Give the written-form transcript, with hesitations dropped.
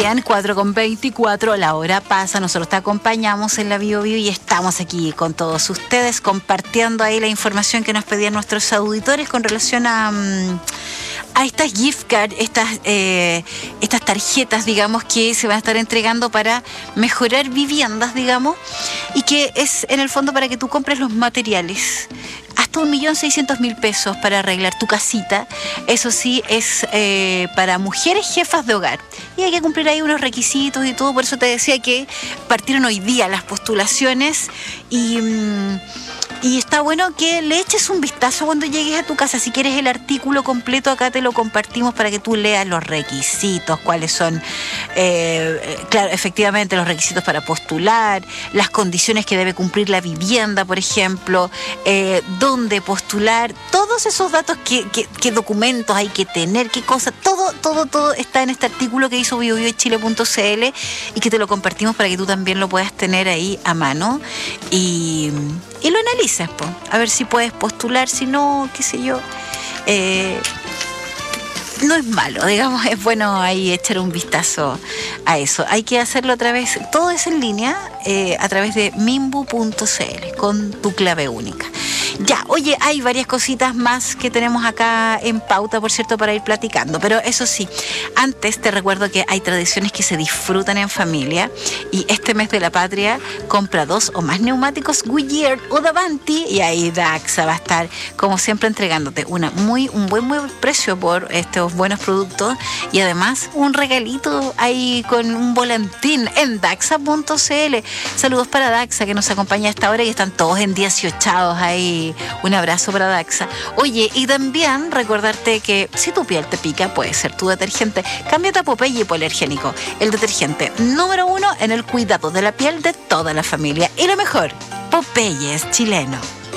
bien, 4:24, la hora pasa, nosotros te acompañamos en la Bio Bio y estamos aquí con todos ustedes compartiendo ahí la información que nos pedían nuestros auditores con relación a estas gift cards, estas tarjetas, digamos, que se van a estar entregando para mejorar viviendas, digamos, y que es en el fondo para que tú compres los materiales. Hasta 1.600.000 pesos para arreglar tu casita. Eso sí, es para mujeres jefas de hogar. Y hay que cumplir ahí unos requisitos y todo. Por eso te decía que partieron hoy día las postulaciones y está bueno que le eches un vistazo cuando llegues a tu casa. Si quieres el artículo completo, acá te lo compartimos para que tú leas los requisitos, cuáles son, claro, efectivamente, los requisitos para postular, las condiciones que debe cumplir la vivienda, por ejemplo, dónde postular, todos esos datos, qué documentos hay que tener, qué cosas, todo está en este artículo que hizo biobiochile.cl y que te lo compartimos para que tú también lo puedas tener ahí a mano y lo analices, po. A ver si puedes postular, si no, qué sé yo. No es malo, digamos, es bueno ahí echar un vistazo a eso. Hay que hacerlo a través, todo es en línea, a través de mimbu.cl con tu clave única. Ya, oye, hay varias cositas más que tenemos acá en pauta, por cierto, para ir platicando. Pero eso sí, antes te recuerdo que hay tradiciones que se disfrutan en familia. Y este mes de la patria, compra 2 o más neumáticos Goodyear o Davanti. Y ahí Daxa va a estar, como siempre, entregándote un buen precio por estos buenos productos. Y además, un regalito ahí con un volantín en Daxa.cl. Saludos para Daxa, que nos acompaña a esta hora y están todos en 18 ahí. Un abrazo para Daxa. Oye, y también recordarte que si tu piel te pica, puede ser tu detergente. Cámbiate a Popeye Hipoalergénico, el detergente número 1 en el cuidado de la piel de toda la familia. Y lo mejor, Popeye es chileno.